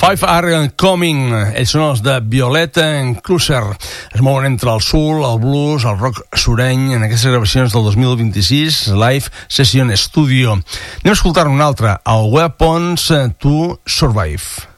Five Are Coming, ells són els de Violeta Cruiser. Es mouen entre el soul, el blues, el rock sureny en aquestes gravacions del 2026, Live Session Studio. Anem a escoltar un altre, el Weapons to Survive.